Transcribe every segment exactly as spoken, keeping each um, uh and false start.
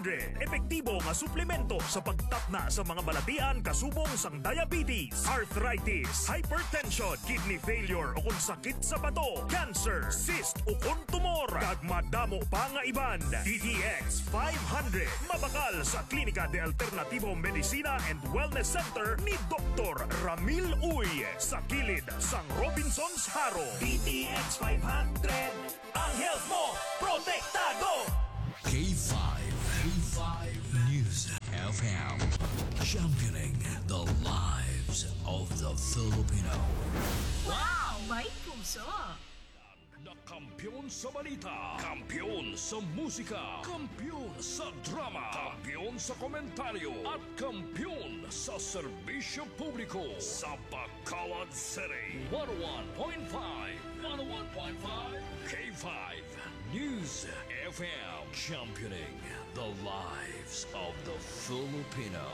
hundred. Epektibo nga suplemento sa pagtapna sa mga balatian kasubong sang diabetes, arthritis, hypertension, kidney failure o kung sakit sa bato, cancer, cyst o kung tumor. Kag madamo pa nga iban. D T X five hundred. Mabakal sa Klinika de Alternativo Medicina and Wellness Center ni Doktor Ramil Uy sa kilid sang Robinson's Haro. D T X five hundred. Ang health mo, protektado! K five. K five News F M. Championing the lives of the Filipino. Wow! May puso! Na kampiyon sa balita, kampiyon sa musika, kampiyon sa drama, kampiyon sa komentaryo, at kampiyon sa serbisyo publiko sa Bacolod City. one oh one point five, one oh one point five, K five News F M. Championing the lives of the Filipino.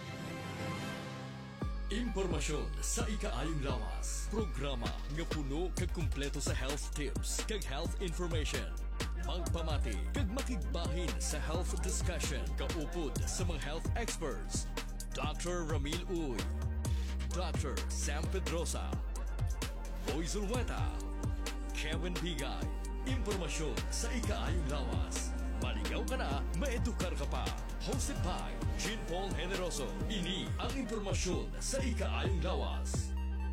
Impormasyon sa ikaayong lawas. Programa nga puno kag kumpleto sa health tips kag health information. Magpamati kag makigbahin sa health discussion kaupod sa mga health experts. Doctor Ramil Uy, Doctor Sam Pedrosa, Boy Zulweta, Kevin Bigay. Impormasyon sa ikaayong lawas. Maligaw ka na, maedukar ka pa. Hosted by Jean Paul Generoso. Ini ang impormasyon sa ikaayong lawas.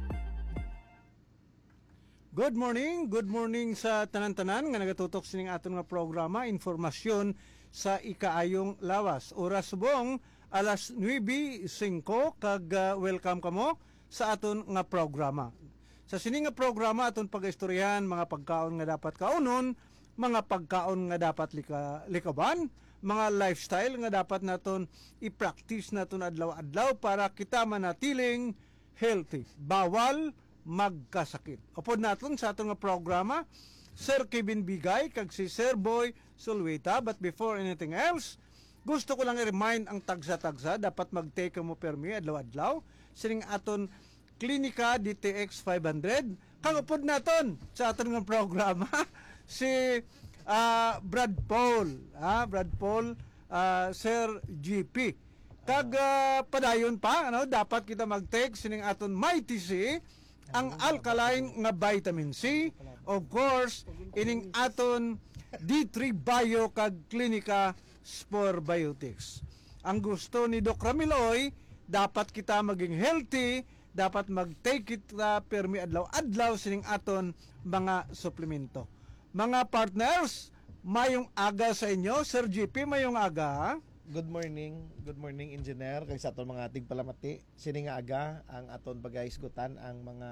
Good morning, good morning sa tanan-tanan nga nagatutok sining aton nga programa, informasyon sa ikaayong lawas. Oras subong alas nueve singko kag uh, welcome kamo sa aton nga programa. Sa sining nga programa aton pag-istoryahan mga pagkaon nga dapat kaunon, mga pagkaon nga dapat lika, likaban, mga lifestyle nga dapat naton i-practice naton adlaw-adlaw para kita manatiling healthy. Bawal magkasakit. Upod naton sa aton nga programa, Sir Kevin Bigay kag si Sir Boy Sulweta. But before anything else, gusto ko lang i-remind ang tagsa-tagsa dapat mag-take mo permi adlaw-adlaw sining aton Klinika D T X five hundred. Kag upod naton sa aton nga programa si uh, Brad Paul, ah, Brad Paul, uh, Sir G P. Kag uh, padayon pa, ano, dapat kita mag-take sining aton Mighty C, ang alkaline nga vitamin C, of course, ining aton D three Bio kag Klinika Spore Biotics. Ang gusto ni Doc Ramiloy, dapat kita maging healthy, dapat mag-take it uh, permi adlaw-adlaw sining aton mga suplemento. Mga partners, mayong aga sa inyo. Sir G P, mayong aga. Good morning. Good morning, engineer. Kay sa aton mga ating palamati. Sini nga aga ang aton pagaisgutan ang mga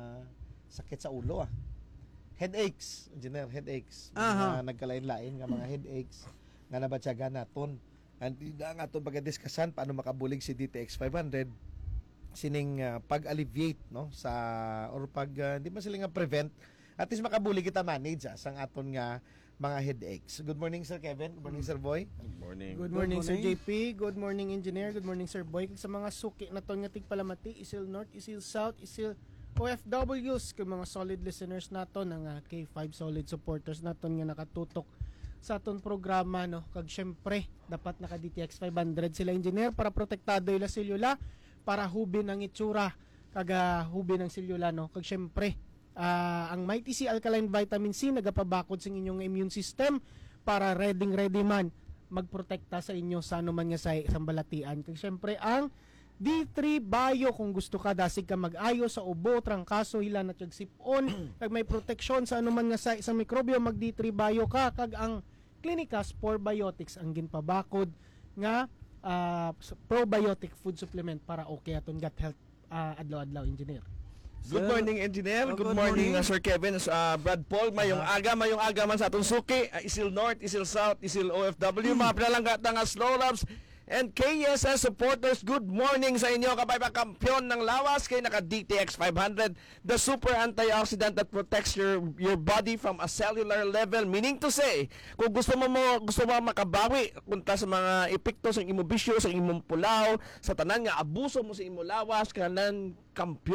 sakit sa ulo ah. Headaches, engineer, headaches. Mga nagkalain-lain nga mga headaches nga nabatyagan naton. And ang aton pagadiskasan paano makabulig si D T X five hundred sining uh, pag-alleviate no sa or pag uh, hindi man sila nga prevent at least makabuli kita manage ah, sang aton nga mga headaches. Good morning, Sir Kevin. Good morning, Sir Boy. Good morning. Good morning, Good morning. Sir J P. Good morning, Engineer. Good morning, Sir Boy. Kag sa mga suki na ton nga tigpalamati, Isil North, Isil South, Isil O F Ws, kag mga solid listeners naton ang uh, K five solid supporters naton nga nakatutok sa aton programa no. Kag syempre, dapat naka D T X five hundred sila, Engineer, para protektado ila selula, para hubin ang itsura kag uh, hubin ang selula no. Kag syempre, Uh, ang Mighty C Alkaline Vitamin C nagapabakod sa inyong immune system para ready ready man magprotekta sa inyo sa anuman nga sa isang balatian. Kaya syempre ang D three Bio kung gusto ka dasig ka mag-ayo sa ubo, trangkaso, hilan at sipon kag may proteksyon sa anuman nga sa isang mikrobyo, mag D three Bio ka. Kag ang Klinika Spore Biotics ang ginpabakod nga uh, probiotic food supplement para okay aton gut health uh, adlaw-adlaw, Engineer. Good morning, Engineer. Oh, good, good morning, morning. Uh, Sir Kevin. Uh, Brad Paul, mayong uh-huh. aga, mayong aga man sa atong suki. Uh, Isil North, Isil South, Isil O F W. Hmm. Mga pinalanggat ng Slow Labs and K S S supporters. Good morning sa inyo. Kabay pa kampiyon ng lawas kay naka D T X five hundred. The super antioxidant that protects your your body from a cellular level. Meaning to say, kung gusto mo, mo gusto mo makabawi kunta sa mga epekto sa imong bisyo, sa imong pulaw, sa tanan nga abuso mo sa imong lawas, kanan kampiyon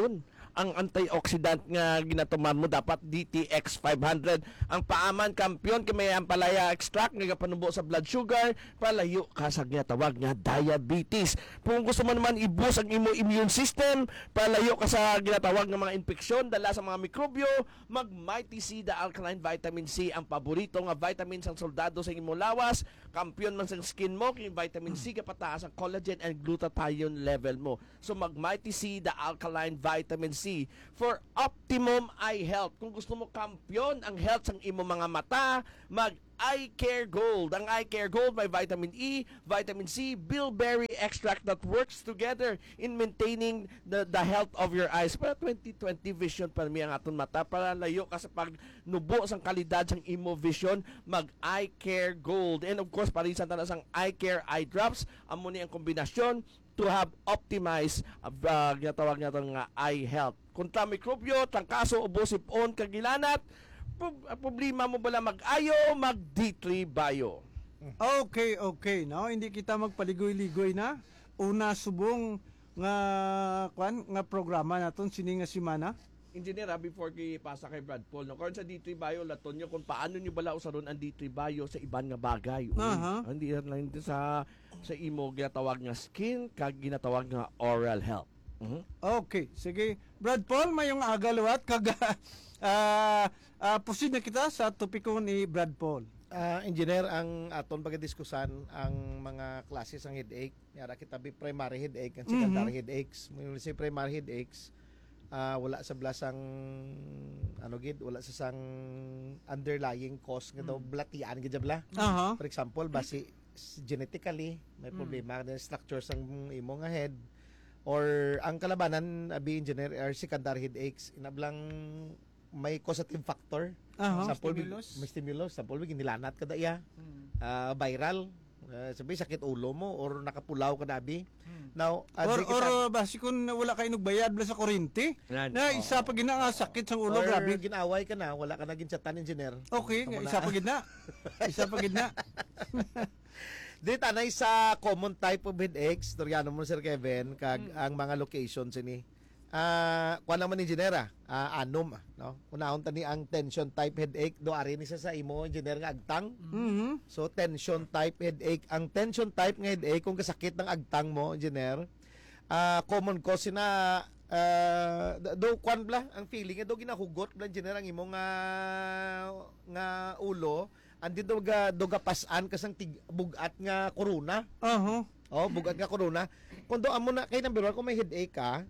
ang antioxidant nga ginatuman mo dapat D T X five hundred. Ang paaman kampiyon kay may ampalaya extract nga panubo sa blood sugar, palayo ka sa ginatawag nga diabetes. Kung gusto mo naman i-boost ang imo immune system, palayo ka sa ginatawag nga mga infeksyon dala sa mga mikrobyo, mag Mighty C the Alkaline Vitamin C ang paborito nga vitamin sang soldado sa imo lawas. Kampiyon man sa skin mo kay vitamin C ka pataas ang collagen and glutathione level mo. So mag Mighty C the Alkaline Vitamin C for optimum eye health. Kung gusto mo kampiyon ang health sang imo mga mata, mag Eye Care Gold. Ang Eye Care Gold may vitamin E, vitamin C, bilberry extract that works together in maintaining the, the health of your eyes. Para twenty twenty vision pa mi ang aton mata para layo ka sa pagnubo sang kalidad sang imo vision, mag Eye Care Gold. And of course, parisan ta na sang Eye Care Eye Drops. Amo ni ang kombinasyon to have optimized uh, ginatawag natin nga eye health. Kontra mikrobyo, trangkaso, ubo, sipon, kagilanat, problema mo bala mag-ayo, mag-D three Bio. Okay, okay, no? Hindi kita magpaligoy-ligoy na. Una subong nga kwan nga programa naton sini nga semana. Engineer, before kay pasa kay Brad Paul, no, karon sa D three Bio laton nyo kung paano nyo bala usaron ang D three Bio sa iban nga bagay. Aha. Hindi lang din sa sa imo ginatawag nga skin kag ginatawag nga oral health. Mhm. Okay, sige. Brad Paul, mayong agaliwat kag ah uh, pusin na kita sa topiko ni Brad Paul. Ah, engineer, ang aton pagdiskusan ang mga klase sang headache. Yara kita bi primary headache and secondary headaches. When we say primary headaches, ah, wala sa blasang ano gid, wala sa sang underlying cause nga daw blatian gid bla. Aha. For example, basi genetically may problema mm. structure sang imo nga head, or ang kalabanan abi engineer are secondary headaches inablang may causative factor. Aha. Sample Stimulus. may stimulus, sample big nilanat kada iya. Hmm. Ah, viral. Uh, sabi sakit ulo mo or nakapulaw ka dabi. Now, uh, Or, di kita- or basi kung wala kayo nagbayad bla sa kuryente, Yan. na isa pa gina nga sakit sa ulo, or grabe. ginaway ka na, wala ka naging chatan engineer. Okay, Amo na. isa pa gina. Isa pa gina. Di tanay sa common type of headaches, turyano mo Sir Kevin, kag ang mga locations ini. Ah, kuan naman engineer ah, ah, anom ah, no. Unahon tani ang tension type headache, do ari ni sa sa imo engineer nga agtang. Mhm. So tension type headache, ang tension type nga headache kung kasakit ng agtang mo engineer, ah common cause na uh, do kwan bla ang feeling nga do ginahugot bla engineer ang imo nga nga ulo, andin do ga do gapasan kasang tig, bugat nga corona. Aha. Oh, bugat nga corona. Kung do amo na kay number one kung may headache ka,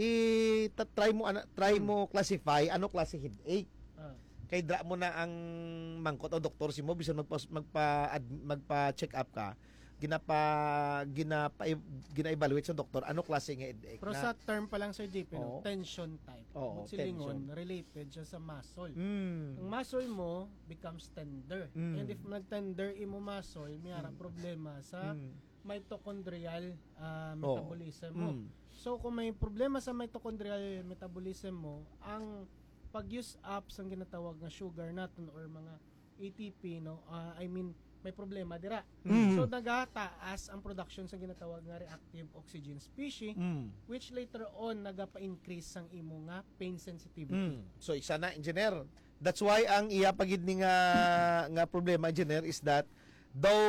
i try mo ana, try mo classify ano klase headache. Ah. Kay dra mo na ang mangkot o doktor si mo bisan magpa magpa ad, magpa-check up ka, ginapa ginapa gina-evaluate sa doktor ano klase nga headache Pero na. sa term pa lang Sir J P, Oo. no? Tension type. Oo, Magsilingon, related siya sa muscle. Mm. Ang muscle mo becomes tender. Mm. And if nag-tender imo muscle, may harap problema sa Mm. mitochondrial ah, Oo. metabolism mo. Mm. So kung may problema sa mitochondrial metabolism mo, ang pag-use up sa ginatawag nga sugar natin or mga A T P, no, ah, I mean may problema dira. Mhm. So nagataas ang production sa ginatawag nga reactive oxygen species, Mm. which later on nagapa-increase ang imo nga pain sensitivity. Mm. So isa na engineer. That's why ang iya pagid ni nga nga problema engineer is that daw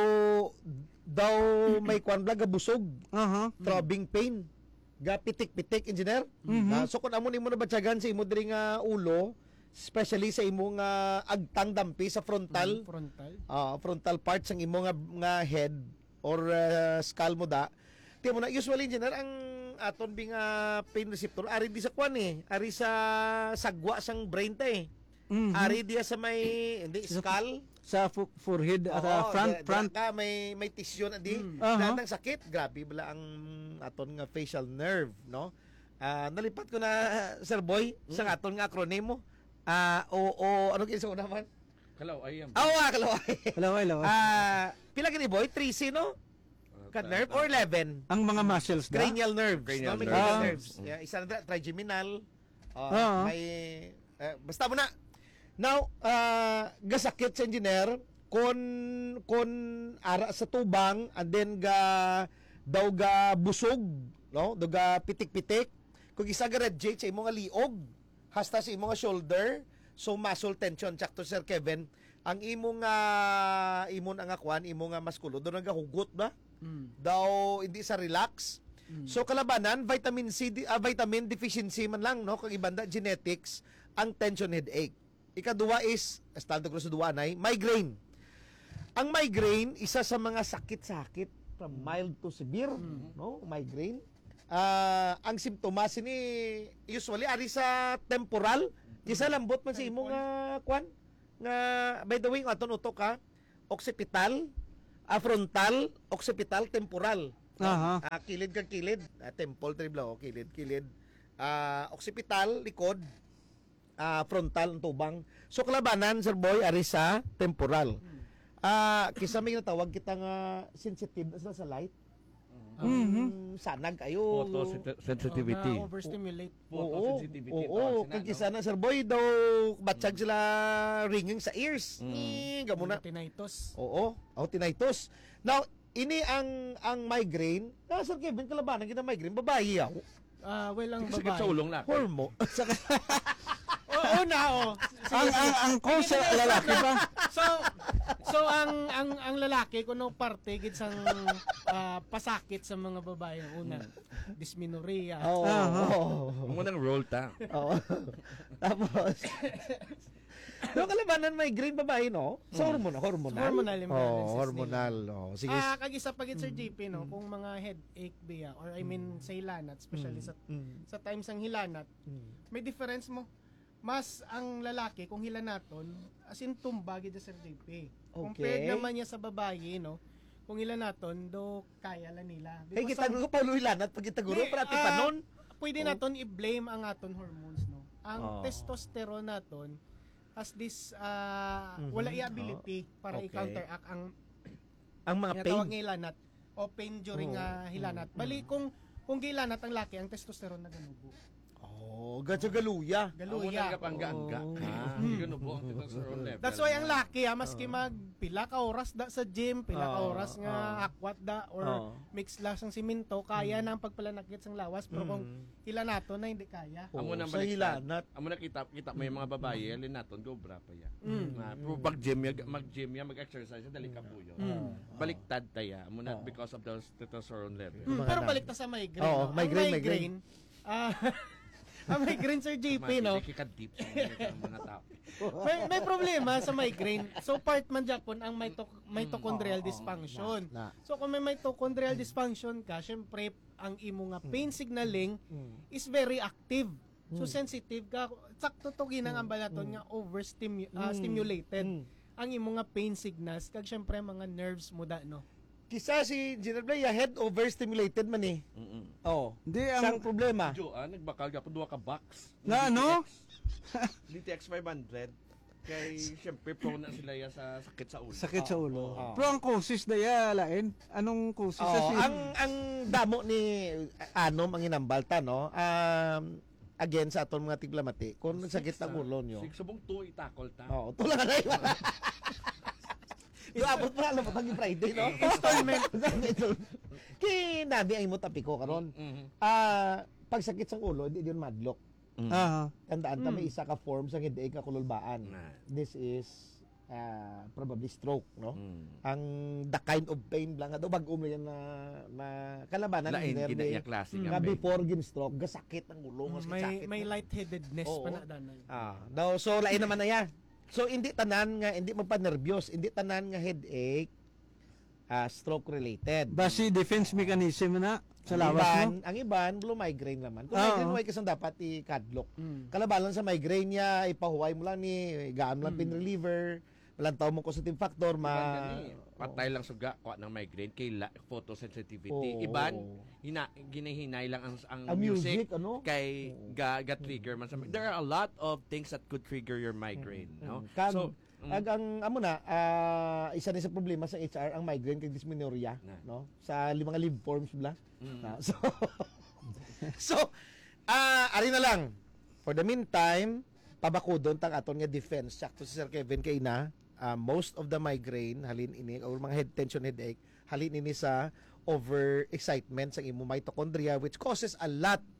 daw may kwan bla ga busog, Aha. throbbing pain, ga pitik-pitik engineer. Ah, so kung amo nimo na batyagan sa imo diri nga ulo, especially sa imo nga agtang dampi sa frontal, Frontal. ah frontal parts ng imo nga nga head or uh, skull mo da. Tiyo mo na usually engineer ang aton bing nga pain receptor ari di sa kwan eh, ari sa sagwa sang brain ta eh. Mhm. Ari dia sa may hindi skull. Sa fo- forehead at Oo, ah, front dira- dira front. ka may may tissue na di. Aha. Lahat ng sakit, grabe bala ang aton nga facial nerve, no? Ah, nalipat ko na Sir Boy sa aton nga acronym mo. Ah, o o ano kinsa una man? Kalaw ay am. Ah, wa kalaway. Hello, hello. Ah, pila gini boy? three C no? Ka nerve or eleven? Ang mga muscles na. Cranial nerves. Cranial no? May nerves. cranial Ah. nerves. Yeah, isa na trigeminal. Ah, Ah. may eh, basta mo na. Now, ah, gasakit sa engineer kon kon ara sa tubang and then ga daw ga busog, no? Daw ga pitik-pitik kung isa ga red jade sa imong nga liog, hasta sa imong nga shoulder, so muscle tension, sakto Sir Kevin, ang imong nga imon ang kwan, imong nga maskulo, doon nga hugot ba? Mm. Daw hindi sa relax. So kalabanan, vitamin C, di- ah, vitamin deficiency man lang, no? Kag ibanda genetics, ang tension headache. Ikaduwa is, estado ko sa duwa nay, migraine. Ang migraine, isa sa mga sakit-sakit from mild to severe, no? Migraine. Ah, ang simptomas ni usually ari sa temporal, isa lambot man sa imong nga kwan nga by the way ang aton utok ha, occipital, ah, frontal, occipital, temporal. Aha. Ah, kilid kag kilid, ah, temple tribla o kilid kilid. Ah, occipital likod, ah, frontal ang tubang. So kalabanan Sir Boy ari sa temporal. Ah, kisa may natawag kita nga sensitive na sila sa light. Mhm. Sanag kayo. Photosensitivity. Na overstimulate. Oo, Photosensitivity oo. tawag sila, Kag no? kisa na Sir Boy daw batsag sila ringing sa ears. Mm. Gamo na. Tinnitus. Oo, oh, tinnitus. Now, ini ang ang migraine. Ah, Sir Kevin, kalabanan kita migraine. Babae yaw. Ah, well, ang Sakit sa babae. ulong na. Hormo. Oo na, oh. Ang ang ang cause sa lalaki ba? So, so ang ang ang lalaki kuno parte gid sang ah, pasakit sa mga babae ang una. Dysmenorrhea. Oo. Aha. oo. Ang unang roll ta. Oo. Tapos, no, kalabanan migraine babae, no? Sa hormonal. Hormonal. Hormonal imbalances Oh, hormonal. Oh, sige. Ah, kag isa pa gid Sir J P no, kung mga headache biya or I mean sa hilanat, especially sa Mm. sa times ang hilanat, may difference mo. Mas ang lalaki kung hilanaton, as in tumba gid Sir J P. Compared Okay. naman niya sa babae, no? Kung hilanaton, do kaya la nila. Hey, Because kita ang- ko pa luilanat pag kita guro Di, para ti ah, panon. Pwede naton i-blame ang aton hormones, no? Ang Oh. testosterone naton has this ah, wala i ability para Okay. i-counteract ang Ang mga tinatawag pain. nga hilanat o pain during Oh. ah, hilanat. Bali kung kung gilanat ang laki, ang testosterone naganubo. Oh, gadyo galuya. Galuya. Gapangga-angga. Oo. Ah, hindi ko nubo ang testosterone level. That's why ang laki ha, maski mag pila ka oras da sa gym, pila ka Oh, oras nga akwat da or Oh. mix lang sang simento, kaya na ang pagpalanakit sang lawas. Pero kung hilanato na hindi kaya. Oh, Amo na sa baliktad. hilanat. Amo na kita kita may mga babae alin naton go bra pa ya. Mm. Na pero pag gym ya mag gym ya mag-exercise dali ka buyo. Mm. Baliktad taya amo na because of the testosterone level. Mm, Mga pero na- balik ta sa migraine. Oo, no? Ang migraine, migraine. Ah, ang migraine Sir J P, no? Kika deep sa mga mga tao. May, may problema sa migraine. So part man Japon ang mito- mitochondrial dysfunction. Na. So kung may mitochondrial dysfunction ka, syempre ang imo nga pain signaling is very active. So sensitive ka. Sakto to ginang ang balaton nga overstimulated. Ang imo nga pain signals kag syempre mga nerves mo da no. Kisa si General Blaya, head overstimulated man eh. Mm. Oh. Di Sang ang problema. Jo, ah, nagbakal ka duwa ka box. na ano? D T X five hundred. Kay syempre prone na sila ya sa sakit sa ulo. Sakit sa ulo. Oo. Pero ang causes na ya, lain. Anong causes? Oh, Kasi- ang ang damo ni uh, Anom ang inambalta no. Um again sa aton mga tiglamati, kung sakit ang ulo nyo. Sig subong to itakol ta. Oo, tulang na yun. Yung abot pa alam mo tagi Friday no. Installment. Kay nabi ay mo tapiko karon. Mhm. Ah, pag sakit sa ulo, di diyon madlock. Aha. Tandaan ta may isa ka form sa headache nga kululbaan. Na. This is ah, probably stroke, no? Mm. Ang the kind of pain lang ato bag-um na yan na, na kalabanan Lain engineer, gina di- ya klase nga nga. be. before gin stroke gasakit ang ulo nga May sakit may na. lightheadedness Oo. pa na danay. Ah, no, so lain naman na yan. So hindi tanan nga hindi magpa-nervyos, hindi tanan nga headache ah, stroke related. Basi defense mechanism na sa Ang lawas iban, mo. ang iban blue migraine naman. Kung Oo. migraine mo ay kasang dapat i-cadlock. Mm. Kalabalan sa migraine niya, ipahuway mo lang ni, gaan mo lang pain reliever, walang tao mo causative factor, ma... Gani, patay lang suga kuha ng migraine kay la, photosensitivity. Oo. Iban hina ginahinay lang ang ang, Ang music, music, ano? kay ga, ga trigger man sa there are a lot of things that could trigger your migraine, no? Kan, So, mm, ag, ang amo na, ah, isa ni sa problema sa H R ang migraine kay dysmenorrhea, Na. no? Sa limang live forms bla. Mm. Na, so So, ah, ari na lang. For the meantime, pabakudon tang aton nga defense sakto si Sir Kevin kay na ah, most of the migraine halin ini or mga head tension headache halin ini sa over excitement sa imo mitochondria which causes a lot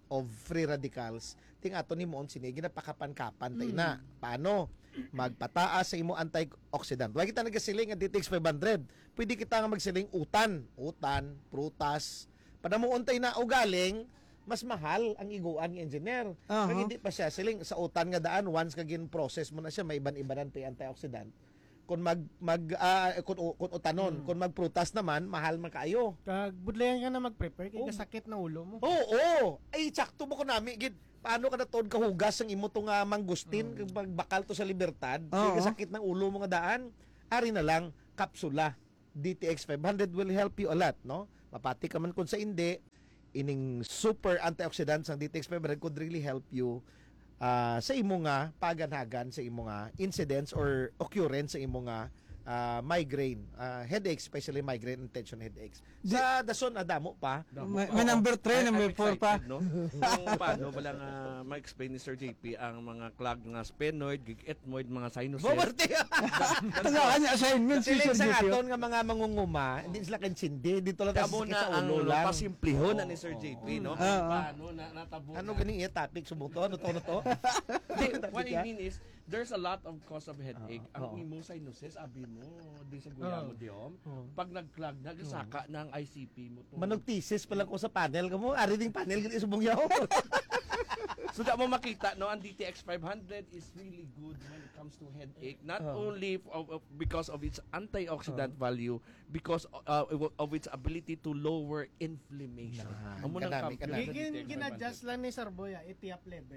of free radicals ting ato ni moon sini ginapakapan-kapan tay na. Paano? Magpataas sa imo antioxidant. Wa kita nagasiling nga D T X five hundred. Pwede kita nga magsiling utan, utan, prutas. Pada mo untay na o galing, mas mahal ang iguan ng engineer. Aha. Kag hindi pa siya siling sa utan nga daan once kag process mo na siya may iban-ibanan pa antioxidant. Kung mag mag ah, kung, kung utanon, kung magprutas naman mahal man kaayo. Kag budlayan ka na mag-prepare kay Oh. kasakit na ulo mo. Oo, oo. Ay sakto mo ko nami gid. Paano ka na tuod kahugas ang imo tong uh, mangustin kag bakal to sa libertad, Oo. kay sakit ng ulo mo nga daan. Ari na lang kapsula. D T X five hundred will help you a lot, no? Mapati ka man kung sa hindi, ining super antioxidants ang D T X five hundred could really help you uh, sa imo nga paganhagan sa imo nga incidents or occurrence sa imo nga uh, migraine, uh, headaches, especially migraine and tension headaches. Sa dason adamo pa. May, may number three, number four pa. No? Kung paano wala nga ma-explain ni Sir J P ang mga clog nga sphenoid, gig-ethmoid, mga sinuses. Bumarte. Ano kanya assignment si Sila Sir sa Gipio? aton nga mga mangunguma, hindi sila kansindi, dito lang Kamo kasi na sa ang ulo lang. pasimplihon na ni Sir J P, no? Ah, ah. Paano na natabo Ano na. ganing iya topic subong to? Ano to? Ano to? Hindi, what I mean is, there's a lot of cause of headache. Ah, oo. Ang imong sinuses, abi mo, di sa guya mo diom. Oh. Pag nag-clog, nagsaka ng I C P mo to. Manog thesis pa lang ko sa panel kamo. Ari ding panel gani subong yaw. So da mo makita no ang D T X five hundred is really good when it comes to headache, not Oh. only f- of, of, because of its antioxidant value, because uh, of its ability to lower inflammation. Nah, Amo nang kanami, kampiyon kanami. sa D T X Gin five hundred. ginadjust lang ni Sir Boy, ah, itiap level.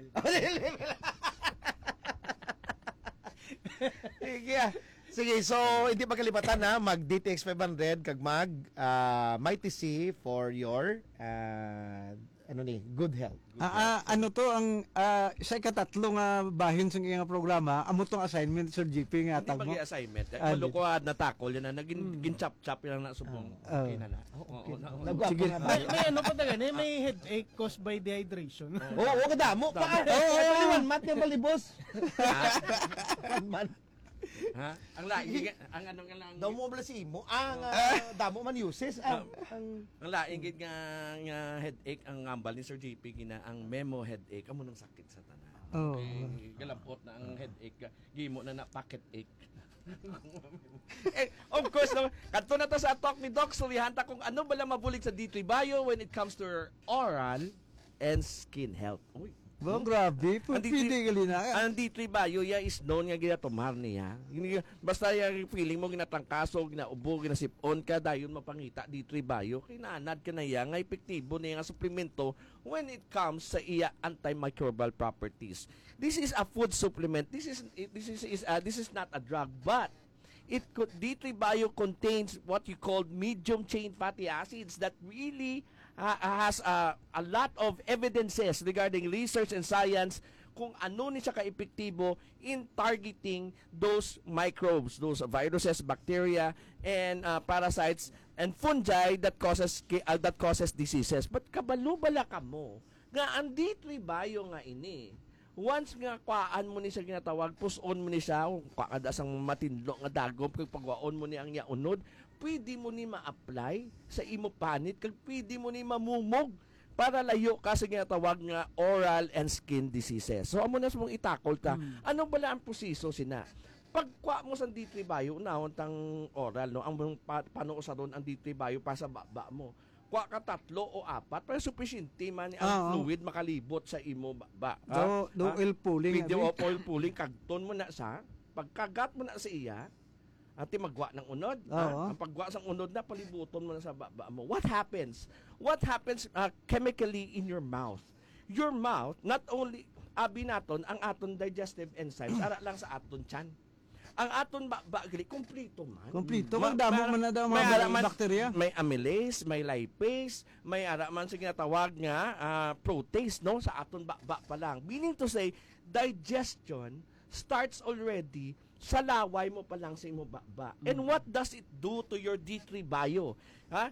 Sige. ah. Sige, so hindi pagkalipatan na mag D T X five hundred kag mag uh, Mighty C for your uh, ano ni, good health. Ah, ah, ano to ang ah, sa ikatatlo nga bahin sa iyang programa, amo tong assignment Sir G P nga Hindi tag mo. pag-assignment. Ah, Malukuad na takol yan na naging ginchap-chap yan na subong. Ah. Okay na na. Oo, na- Nagwapo Sige. nga ba? may, may ano pa taga, may, may headache caused by dehydration. Oo, oh, oh, damo pa. Damo. Oo, oh, oh, mat nga balibos. Man. Ha? Ang laing ang anong ang Daw mo bala si imo. Ang uh, damo man uses ang ang ang laing gid nga, nga headache ang ngambal ni Sir J P gina ang memo headache amo nang sakit sa tanan. Oh. Okay, galapot na ang headache ga- gimo na na pocket ache. eh, of course, no, kadto na to sa talk ni Doc Sulihanta kung ano bala mabulig sa D three Bio when it comes to oral and skin health. Uy, Ba, grabe. Ang D three Pwede gali na. ang D three Bio ya is known nga ginatumar niya. Hindi- Basta yung feeling mo ginatangkaso, ginaubo, ginasipon ka dayon mapangita D three Bio. Kinanad ka na iya nga epektibo niya nga suplemento when it comes sa iya antimicrobial properties. This is a food supplement. This is this is, is uh, this is not a drug, but it could D three Bio contains what you call medium chain fatty acids that really uh, has uh, a lot of evidences regarding research and science kung ano ni siya ka-epektibo in targeting those microbes, those viruses, bacteria, and uh, parasites and fungi that causes ki- uh, that causes diseases. But kabalo bala ka mo nga ang D three Bio nga ini. Once nga kwaan mo ni siya ginatawag, puson mo ni siya, kwaan asang matindlo nga dagom, kag pagwaon mo ni ang iya unod, pwede mo ni ma-apply sa imo panit, kag pwede mo ni mamumog para layo ka sa ginatawag nga oral and skin diseases. So amo na sa mong itakol ta. Ano bala ang proseso sina? Pagkwa mo sa D three Bio, unahon tang oral, no? Ang mong pa, panoo sa ron ang D three Bio pa sa baba mo. Kwa ka tatlo o apat para sufficiente man ang Ah, oh. fluid makalibot sa imo ba. Do, do oil pulling. Video abi. of oil pulling kagton mo na sa pagkagat mo na sa iya ati magwa ng unod. Oo. ah. Ang pagwa sa unod na palibuton mo na sa baba mo. What happens? What happens uh, chemically in your mouth? Your mouth not only abi naton ang aton digestive enzymes ara lang sa aton tiyan. Ang aton ba, ba gali kompleto man. Kompleto. Ma- Kung damo ma- man na daw may mga ara man- bakterya. May amylase, may lipase, may ara man sa ginatawag nga ah, protease no sa aton bakba pa lang. Meaning to say, digestion starts already sa laway mo pa lang sa imo bakba. And what does it do to your D three Bio? Ha?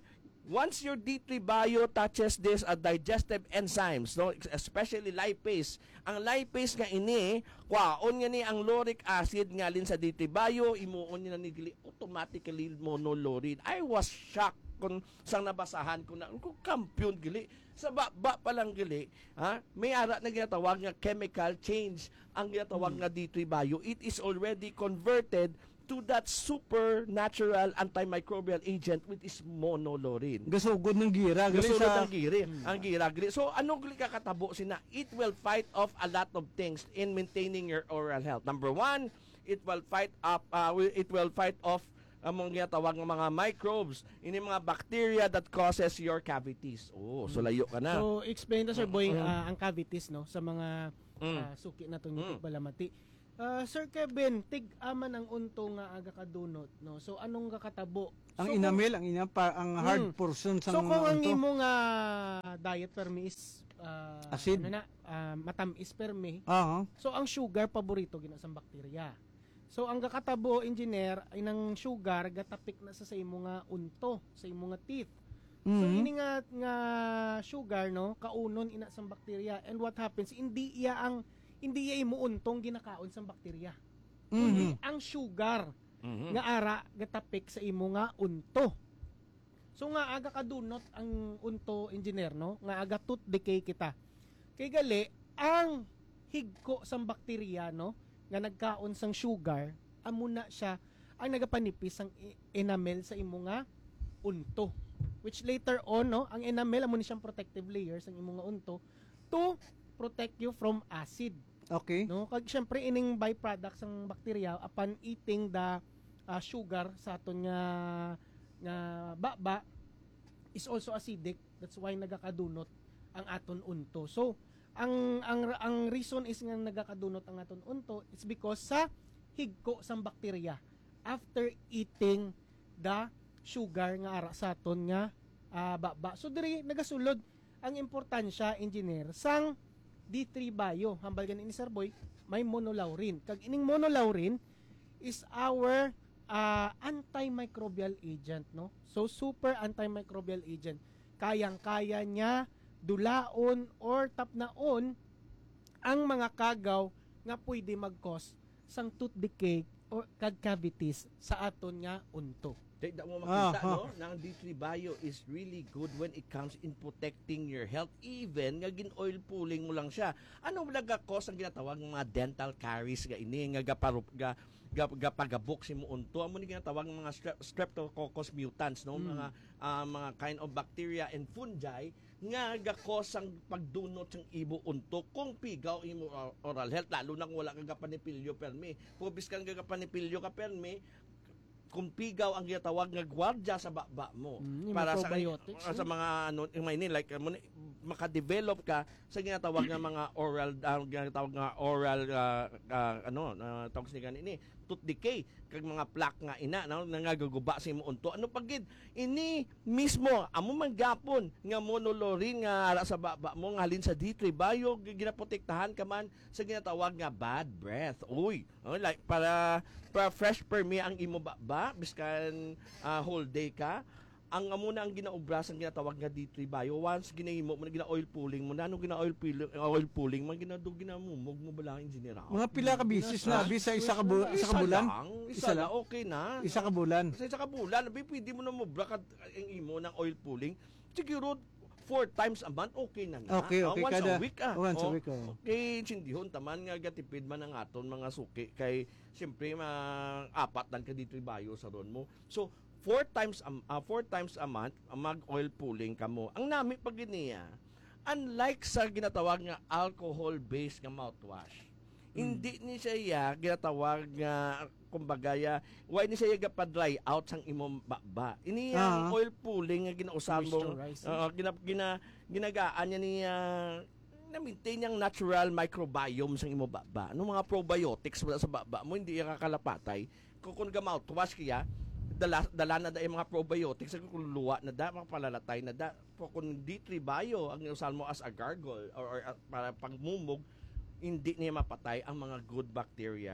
once your D three Bio touches this uh, digestive enzymes, no, especially lipase, ang lipase nga ini, kwaon nga ni ang lauric acid nga lin sa D three Bio, imuon niya na ni gili, automatically monolaurin. I was shocked kung sang nabasahan ko na, kung kampiyon gili, sa baba pa lang gili, ha, may ara na ginatawag nga chemical change, ang ginatawag nga D three Bio, it is already converted to that supernatural antimicrobial agent which is monolaurin. Gasugod ng gira. gali Gasunod sa- ang giri. Ang gira, giri. So, anong gili kakatabo sina? It will fight off a lot of things in maintaining your oral health. Number one, it will fight up, uh, will- it will fight off among ginatawag ng mga microbes, ini mga bacteria that causes your cavities. Oh, so layo ka na. So, explain na Sir Boy ah, ang cavities no sa mga Mm. ah, suki na itong Mm. balamati. Ah, Sir Kevin, tig-aman ang unto nga aga kadunot no. So anong kakatabo? ang So, inamil, ang ina pa, ang hard Mm. portion sa So kung ang unto. imo nga diet permi is ah, Acid. ano na, ah, matamis permi. Ah, So ang sugar paborito gina sa bakterya. So ang kakatabo engineer ay ng sugar gatapik na sa sa imo nga unto, sa imo nga teeth. So Mhm. ini nga nga sugar no, kaunon ina sa bakterya, and what happens hindi iya ang hindi iya imo untong ginakaon sa bakterya. Kundi Mhm. ang sugar Mhm. nga ara gatapik sa imo nga unto. So nga aga kadunot ang unto engineer no, nga aga tooth decay kita. Kay gali ang higko sang bakterya no nga nagkaon sang sugar amo na siya ang nagapanipis ang i- enamel sa imo nga unto, which later on no ang enamel amo ni siyang protective layer sa imo nga unto to protect you from acid Okay. no kag syempre ining byproducts ng bacteria upon eating the uh, sugar sa aton nga nga baba is also acidic, that's why nagakadunot ang aton unto. So ang ang ang reason is nga nagakadunot ang aton unto it's because sa higko sang bacteria after eating the sugar nga ara sa aton nga ah, baba. So diri nagasulod ang importansya engineer sang D three Bio, hambal ganin ni Sir Boy, may monolaurin. Kag ining monolaurin is our uh, antimicrobial agent, no? So super antimicrobial agent. Kayang-kaya niya dulaon or tapnaon ang mga kagaw nga pwede mag-cause sang tooth decay or kag cavities sa aton nga unto. Tigda mo makita, Ah, no? Na ang D three Bio is really good when it comes in protecting your health. Even nga gin-oil pulling mo lang siya. Ano nagka-cause ang ginatawag ng mga dental caries nga ini nga gaparup ga ga, ga pagabok si mo unto. Amo ni ginatawag ng mga strep, streptococcus mutans, no? Mga ah, mga kind of bacteria and fungi nga ga-cause ang pagdunot sang ibo unto kung pigaw imo or- oral health, lalo na kung wala kang gapanipilyo permi. Pubis kang gapanipilyo ka permi, kung pigaw ang ginatawag nga gwardya sa baba mo Mm, yung para mga sa probiotics, sa no? mga ano yung may ni like mo ni- maka-develop ka sa ginatawag nga mga oral uh, ginatawag nga oral uh, uh, ano uh, tawag sa ganini tooth decay kag mga plaque nga ina no nangagaguba sa imo unto ano pagid ini mismo amo man gapon nga monolaurin nga ara sa baba mo nga halin sa D three Bio ginaprotektahan ka man sa ginatawag nga bad breath uy oh, like para para fresh per me ang imo baba biskan uh, whole day ka ang amo na ang ginaubras ang ginatawag nga D three Bio once ginahimo mo na gina-oil pulling mo na ano gina-oil pulling oil pulling man ginado ginamumog mo bala engineer ako Mga pila ka bisis na, bisa isa ka, bu- isa ka bulan? lang, isa, Isa lang lang? okay na Isa ka bulan. sa isa ka bulan abi pwede mo na mo bra ang imo ng oil pulling siguro four times a month okay na na Okay, Ah, okay, once kada- a week ah once a Oh, week, oh. okay sindihon taman nga gatipid man ang aton mga suki kay siyempre ma apat dan ka D three Bio sa ron mo so four times a, uh, four times a month uh, mag oil pulling kamo ang nami pag niya unlike sa ginatawag nga alcohol based nga mouthwash hindi ni siya ginatawag nga kumbaga ya why ni siya pa-dry out sang imong baba ini ang Ah. oil pulling nga ginausab mo Moisturizing. uh, gina, gina, ginagaan niya niya na-maintain yung natural microbiome sa imo baba. Ano mga probiotics wala sa baba mo hindi yung kakalapatay. Kung kung ga mouthwash kaya dala, dala na da yung mga probiotics kung luwa na da mga palalatay na da kung D three Bio ang inusan mo as a gargle or, or uh, para pagmumog hindi niya mapatay ang mga good bacteria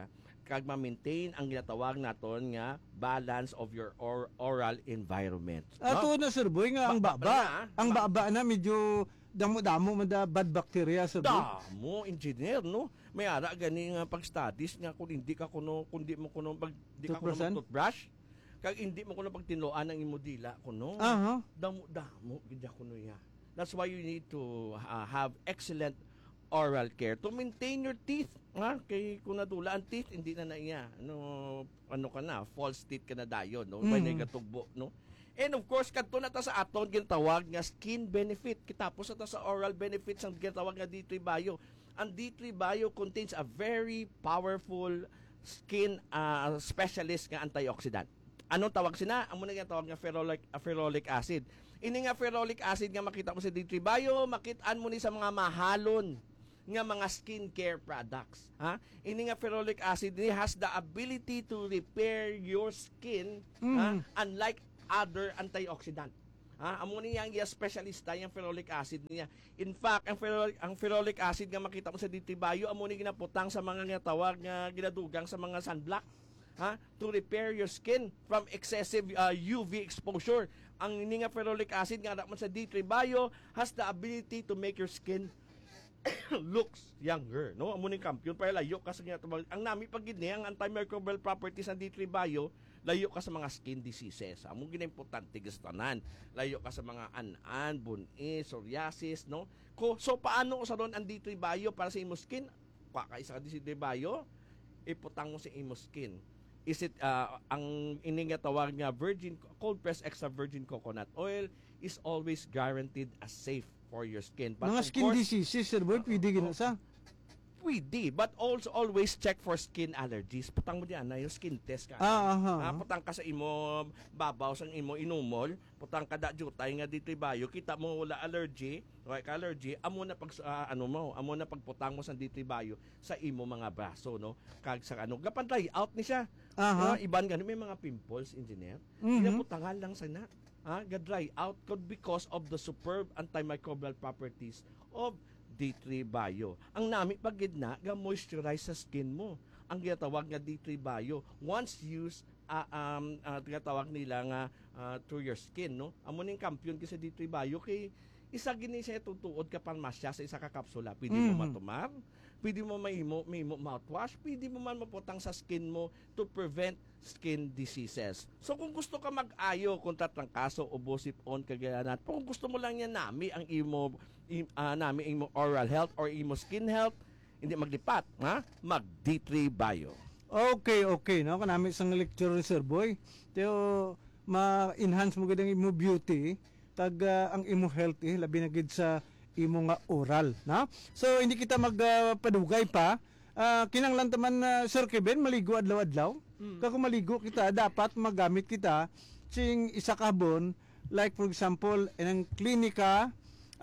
kag ma-maintain ang ginatawag naton nga balance of your or- oral environment. Ato na Sir Boy nga ang Ba- ba- baba, na, ang baba na medyo damo-damo man da bad bacteria Sir Boy. Damo, engineer, no? May ara gani nga pag-studies nga kung hindi ka kuno, kundi mo kuno pag di ka kuno Toothbrushan? toothbrush, kag hindi mo kuno pag tinuan ang imo dila kuno. Aha. Damo, damo, gidya kuno ya. That's why you need to uh, have excellent oral care to maintain your teeth. Ha? Kay kung nadula ang teeth, hindi na na iya. Ano, ano ka na, false teeth ka na dayon, no? May Mm. nagatugbo, no? And of course, kadto na ta sa aton ginatawag nga skin benefit. Kitapos na ta sa oral benefits ang ginatawag nga D three Bio. Ang D three Bio contains a very powerful skin uh, specialist nga antioxidant. Anong tawag sina? Ang muna nga tawag nga ferrolic, uh, ferrolic acid. Ini nga ferrolic acid nga makita mo sa D three Bio, makitaan mo ni sa mga mahalon nga mga skincare products. Ha? Ini nga ferrolic acid ni has the ability to repair your skin, ha? Unlike other antioxidant. Ha, amo niya ang specialista yung ferrolic acid niya. In fact, ang ferrolic ang ferrolic acid nga makita mo sa D three Bio, amo ni ginaputang sa mga nga tawag nga ginadugang sa mga sunblock, ha, to repair your skin from excessive uh, U V exposure. Ang ini nga ferrolic acid nga naman sa D three Bio has the ability to make your skin looks younger, no? Amo ni kampiyon para layo ka sa nga tawag. Ang nami pag gid niya ang antimicrobial properties ng D three Bio, layo ka sa mga skin diseases. Amo gina importante gastanan. Layo ka sa mga an-an, bunis, psoriasis, no? Ko so paano sa ron ang D three Bio para sa imo skin? Kwa ka isa ka D three Bio, iputang mo sa imo skin. Is it uh, ang ini nga tawag nga virgin cold pressed extra virgin coconut oil is always guaranteed as safe for your skin. But Mga of skin course, diseases Sir Boy, pwede gina sa. pwede, but also always check for skin allergies. Putang mo diyan na yung skin test ka. Ah, aha. Ah, putang ka sa imo babaw sang imo inumol, putang ka da jutay nga dito Bio, kita mo wala allergy, okay ka allergy, amo na pag ah, ano mo, amo na pagputang mo sa dito Bio sa imo mga braso, no? Kag sa ano, gapan try out ni siya. Aha. Ah, iban gani may mga pimples, engineer. Mhm. Pinaputangan lang sa na. Ah, ga-dry out could because of the superb antimicrobial properties of D three Bio. Ang nami pag gidna ga moisturize sa skin mo. Ang ginatawag nga D three Bio once used uh, um uh, ginatawag nila nga uh, through your skin, no. Amo ning kampiyon ki sa D three Bio kay isa gini siya tutuod ka parmasya sa isa ka kapsula. Pwede mo Mhm. matumar, pwede mo mahimo mahimo mouthwash, pwede mo man maputang sa skin mo to prevent skin diseases. So kung gusto ka mag-ayo kontra trangkaso o bosip-on kagayanat, kung gusto mo lang yan nami ang imo im, uh, nami imo oral health or imo skin health, hindi maglipat, ha? Mag D three Bio. Okay, okay, no? Kanami isang lecture Sir Boy. Teo ma-enhance mo gid ang imo beauty, tag ah, ang imo health eh, labi na gid sa imo nga oral, na? So hindi kita magpadugay pa. Ah, kinanglan taman na Sir Kevin maligo adlaw-adlaw. Kag kung maligo kita, dapat magamit kita sing isa ka habon, like for example, inang klinika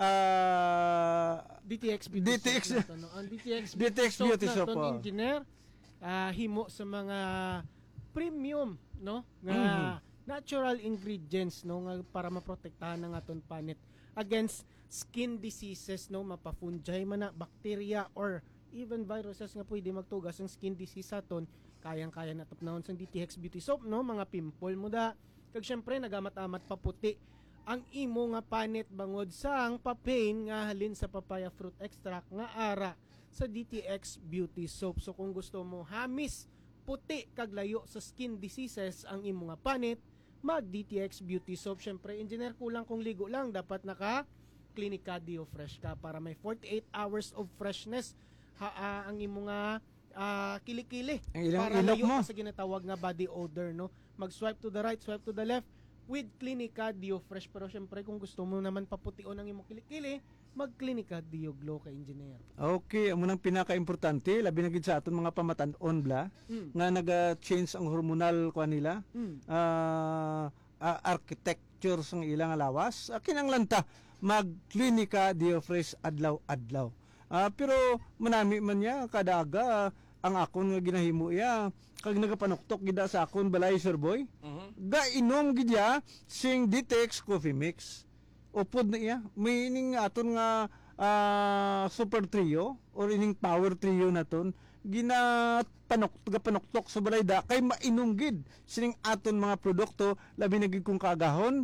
ah D T X Beauty D T X Soap nato, no? Ang D T X D T X Beauty Soap, nato, oh. engineer, ah, himo sa mga premium, no, nga Mhm. natural ingredients, no, nga para maprotektahan ang aton panit against skin diseases, no, mapa-fungi man na bacteria or even viruses nga pwede magtugas ang skin disease aton, kayang-kaya na tapnahon sa D T X Beauty Soap, no, mga pimple mo da. Kag syempre nagamat-amat paputi ang imo nga panit bangod sang papain nga halin sa papaya fruit extract nga ara sa D T X Beauty Soap. So kung gusto mo hamis, puti kag layo sa skin diseases ang imo nga panit, mag D T X Beauty Soap. Syempre engineer, kulang kung ligo lang dapat naka Clinica Dio Fresh ka para may forty-eight hours of freshness ha, ah, ang imo nga ah, kilikili Ang ilang para ilok layo mo. ka sa ginatawag nga body odor, no. Mag-swipe to the right, swipe to the left with Clinica Dio Fresh. Pero syempre kung gusto mo naman papution ang imong kilikili, mag Clinica Dio Glow ka, engineer. Okay, amo nang pinaka-importante labi na gid sa aton mga pamatan-on bla Mm. nga naga-change ang hormonal kwa nila. Mm. Ah, ah, architecture sang ilang lawas. Ah, kinanglan ta mag Clinica Dio Fresh adlaw-adlaw. Ah, pero manami man niya kada aga ang akon nga ginahimo ya kag nagapanuktok gida sa akon balay Sir Boy. Ga inom gid ya sing D T X coffee mix. Upod na iya. May ining aton nga ah, super trio or ining power trio naton ginapanok gapanoktok sa balayda kay mainom gid sining aton mga produkto labi na gid kung kaagahon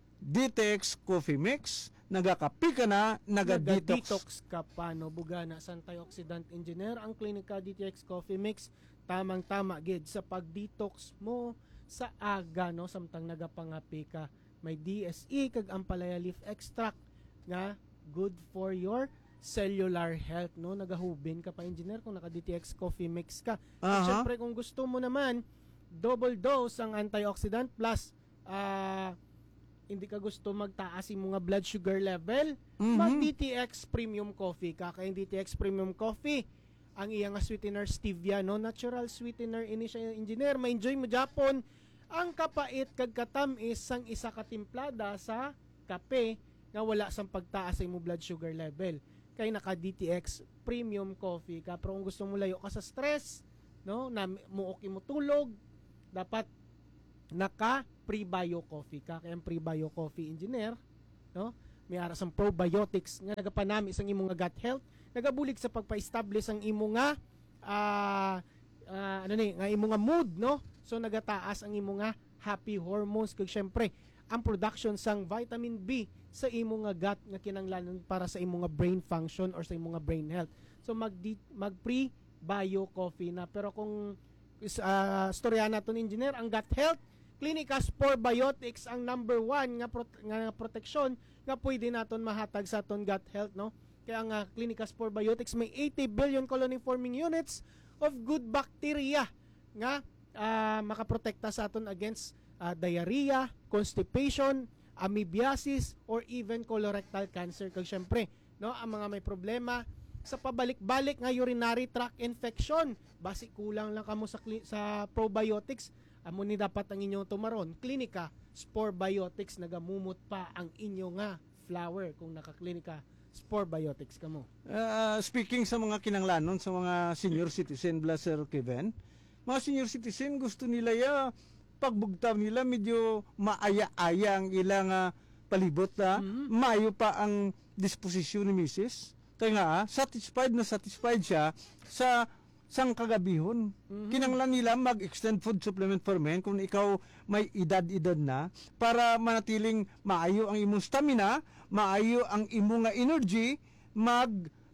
Ditex Coffee Mix nagakapi ka na naga-detox. Naga-detox ka pa, no? Bugana sa antioxidant engineer ang Clinica D T X Coffee Mix tamang-tama gid sa pag-detox mo sa aga, no? Samtang nagapangapi ka. May D S E kag ampalaya leaf extract nga good for your cellular health, no? Nagahubin ka pa, engineer, kung naka-D T X Coffee Mix ka. At Aha. syempre kung gusto mo naman double dose ang antioxidant plus ah hindi ka gusto magtaas yung mga blood sugar level, Mhm. mag-D T X Premium Coffee ka. Kaya yung D T X Premium Coffee, ang iyang nga sweetener stevia, no? Natural sweetener ini siya, engineer. Ma-enjoy mo Japon ang kapait kag katamis sang isa ka timplada sa kape nga wala sang pagtaas sa imong blood sugar level. Kaya naka D T X Premium Coffee ka. Pero kung gusto mo layo ka sa stress, no? Na muok mo tulog, dapat naka pre-bio coffee ka. Kaya ang pre-bio coffee, engineer, no? May aras ang probiotics nga nagapanami sa imong nga gut health, nagabulig sa pagpa-establish ang imong nga ah ah, ano ni, nga imong nga mood, no? So nagataas ang imong nga happy hormones kag syempre ang production sang vitamin B sa imong nga gut nga kinahanglan para sa imong nga brain function or sa imong nga brain health. So mag mag pre-bio coffee na. Pero kung uh, storya naton, engineer, ang gut health, Clinica Spore Biotics ang number one nga, prot- nga proteksyon nga pwede naton mahatag sa aton gut health, no? Kaya ang uh, Clinica Spore Biotics may eighty billion colony forming units of good bacteria nga uh, makaprotekta sa aton against uh, diarrhea, constipation, amoebiasis, or even colorectal cancer. Kag syempre, no, ang mga may problema sa pabalik-balik nga urinary tract infection, basi kulang lang kamo sa cli- sa probiotics, amo ni dapat ang inyong tumaron. Clinica Spore Biotics nagamumot pa ang inyo nga flower kung naka-Clinica Spore Biotics kamo. Uh, speaking sa mga kinanglanon sa mga senior citizen, Blaser Kevin, mga senior citizen gusto nila ya pagbugtaw nila medyo maaya-aya ang ilang uh, palibot na Mhm. mayo pa ang disposisyon ni Missus Kaya nga, ah, satisfied na satisfied siya sa sang kagabihon. Mhm. Kinanglan nila mag-extend food supplement for men kung ikaw may edad-edad na para manatiling maayo ang imong stamina, maayo ang imong nga energy, mag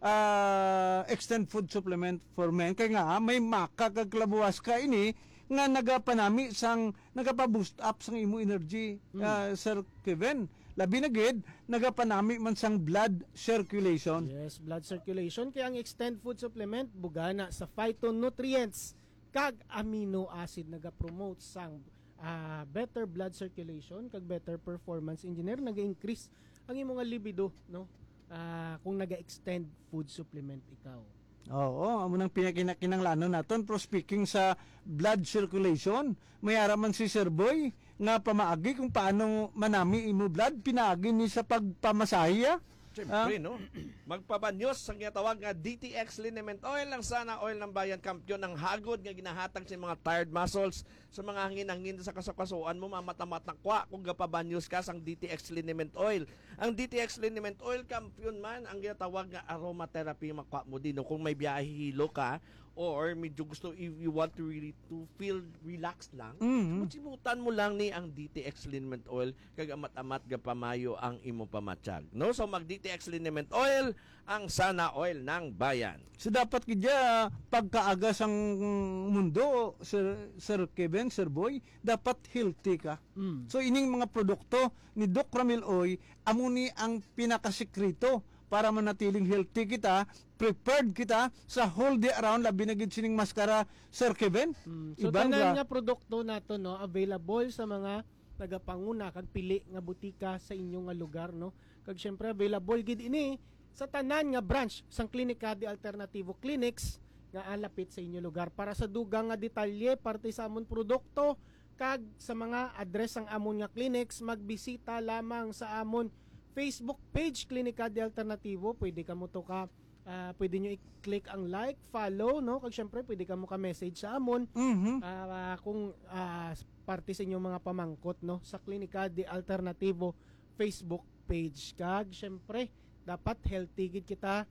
ah, extend food supplement for men. Kaya nga, ah, may makakaglabuwas ka ini nga nagapanami sang nagapa-boost up sang imo energy, ah, Sir Kevin. Labi na gid nagapanami man sang blood circulation. Yes, blood circulation. Kaya ang extend food supplement bugana sa phytonutrients kag amino acid naga-promote sang ah, better blood circulation kag better performance, engineer, naga-increase ang imong nga libido, no? Ah, kung naga-extend food supplement ikaw. Oo, amo nang pinakinakinanglanon naton. Pero speaking sa blood circulation, may araman si Sir Boy nga pamaagi kung paano manami imo blood, pinaagi ni sa pagpamasahiya. Siyempre, no? Magpabanyos sa ginatawag nga D T X Liniment Oil. Ang sana oil ng bayan, kampiyon ng hagod nga ginahatag sa mga tired muscles, sa mga hangin-hangin sa kasakasuan mo, mamatamat na kwa kung gapabanyos ka sang D T X Liniment Oil. Ang D T X Liniment Oil, kampiyon man ang ginatawag nga aromatherapy makwa mo din. No? Kung may biyahe hilo ka, or medyo gusto, if you want to really to feel relaxed lang, Mhm. mutsimutan mo lang ni ang D T X Liniment Oil kag amat-amat ga pamayo ang imo pamatsyag. No, so mag D T X Liniment Oil ang sana oil ng bayan. So dapat kidya pagkaaga sang mundo, Sir, Sir Kevin, Sir Boy, dapat healthy ka. Mm. So ining mga produkto ni Doc Ramil Oy, amo ni ang pinakasekreto para manatiling healthy kita, prepared kita sa whole day around, labi na gid sining maskara, Sir Kevin. Mm. So Ibang tanan ga- nga produkto nato, no, available sa mga nagapanguna kag pili nga butika sa inyong nga lugar, no. Kag syempre available gid ini sa tanan nga branch sang Clinica de Alternativo Clinics nga alapit sa inyong lugar. Para sa dugang nga detalye parte sa amon produkto kag sa mga address ang amon nga clinics, magbisita lamang sa amon Facebook page Clinica de Alternativo. Pwede ka mo to ka ah, pwede nyo i-click ang like, follow, no? Kag syempre pwede ka mo ka-message sa amon Mhm. ah, kung ah, parte sa inyong mga pamangkot, no, sa Clinica de Alternativo Facebook page. Kag syempre dapat healthy gid kita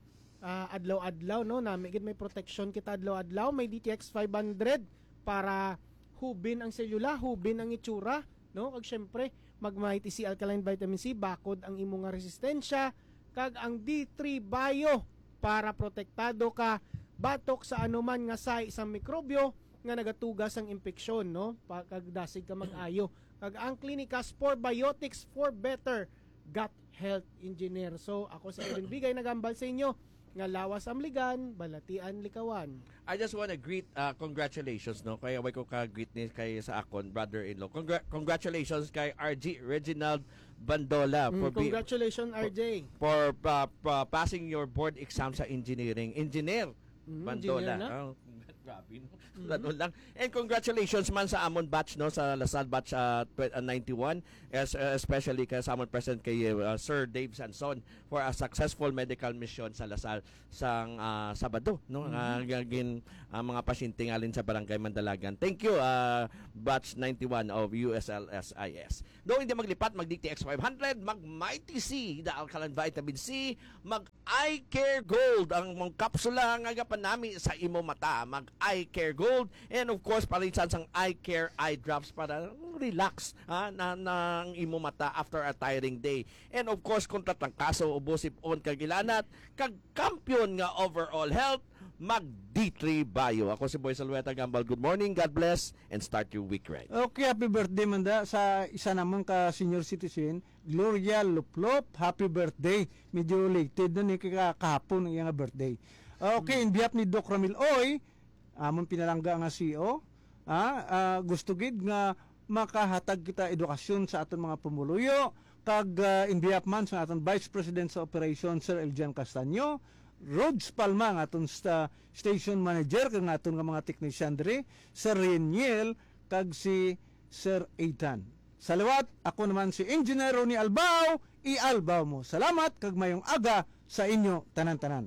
ah, adlaw-adlaw no nami gid may protection kita adlaw-adlaw, may D T X five hundred para hubin ang selula, hubin ang itsura no, kag syempre magmay T C alkaline vitamin C bakod ang imo nga resistensya, kag ang D three Bio para protektado ka batok sa anuman nga sa isang mikrobyo nga nagatugas ang impeksyon no, kag dasig ka mag-ayo, kag ang Clinicas for Biotics for better gut health, engineer. So ako sa Edwin Bigay nagambal sa inyo nga lawas amligan, balatian likawan. I just want to greet, uh, congratulations, no? Kaya way ko ka-greet ni kay sa akon, brother-in-law. Congra- congratulations kay R G Reginald Bandola for Mm, congratulations R J. for uh, uh, passing your board exam sa engineering. Engineer Mm, Bandola. engineer na? Oh, grabe, no? Ganun lang. And congratulations man sa amon batch, no, sa Lasal batch uh, tw- uh, ninety-one, as, uh, especially kay sa amon president kay uh, Sir Dave Sanson for a successful medical mission sa Lasal sang uh, Sabado, no, mm-hmm. uh, gin uh, mga pasyente ngalin sa barangay Mandalagan. Thank you, uh, batch ninety-one of U S L S I S. Do hindi maglipat, mag D T X five hundred, mag Mighty C, the alkaline vitamin C, mag Eye Care Gold, ang mga kapsula nga gapan nami sa imo mata, mag Eye Care Gold. And of course, palitan sang eye care eye drops para relax ha, na, na ang imo mata after a tiring day. And of course, kung tatang kaso ubosip on kagilanat, kag kampiyon nga overall health, mag D three Bio. Ako si Boy Salweta Gambal. Good morning, God bless, and start your week right. Okay, happy birthday manda sa isa namang ka senior citizen, Gloria Luplop. Happy birthday. Medyo late na ni kahapon ang iyang birthday. Okay, in behalf ni Doc Ramil Oy, amon pinalangga nga C E O, ah, ah, gusto gid nga makahatag kita edukasyon sa aton mga pumuluyo, kag uh, in behalf man sa aton Vice President sa Operation Sir Eljan Castaño, Rods Palma nga aton sta station manager kag aton nga mga technician diri, Sir Reniel kag si Sir Ethan. Sa liwat, ako naman si Engineer Ronnie Albao, i-albaw mo. Salamat kag mayong aga sa inyo tanan-tanan.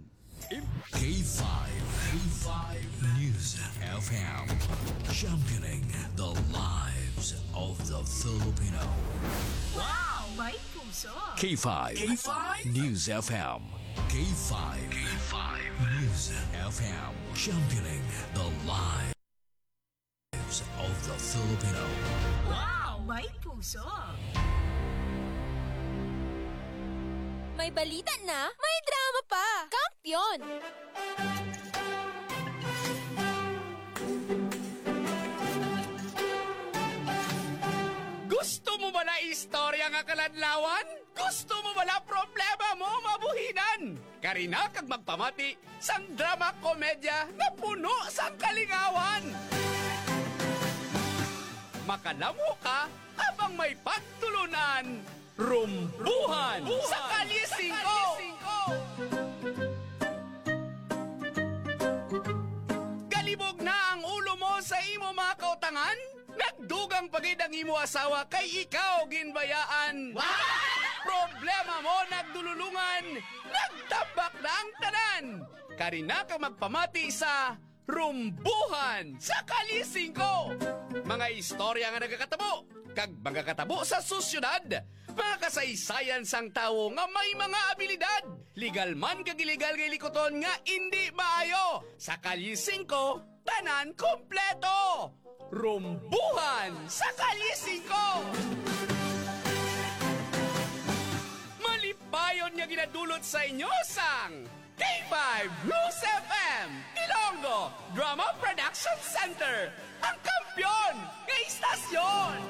K five, K five News F M, championing the lives of the Filipino. Wow! May puso! K five, K five News F M, K five, K five News F M, championing the lives of the Filipino. Wow! May puso! May balita na, may drama pa. Kampiyon! Gusto mo ba na istorya nga kaladlawan? Gusto mo ba na problema mo mabuhinan? Karina kag magpamati sang drama komedya na puno sang kalingawan. Makanamo ka habang may pagtulunan. Rumbuhan, Rumbuhan sa Kalye singko. Galibog na ang ulo mo sa imo mga kautangan? Nagdugang pagid ang imo asawa kay ikaw ginbayaan. Wow! Problema mo nagdululungan, nagtabak na ang tanan. Karina ka magpamati sa Rumbuhan sa Kalye singko. Mga istorya nga nagakatabo, kag mga katabo sa susyudad, mga kasaysayan sang tawo nga may mga abilidad. Legal man kag illegal kay likoton nga hindi maayo. Sa Kalye singko, tanan kompleto. Rumbuhan sa Kalye singko. Malipayon nga ginadulot sa inyo sang K five News F M Ilonggo Drama Production Center, ang kampyon ng istasyon.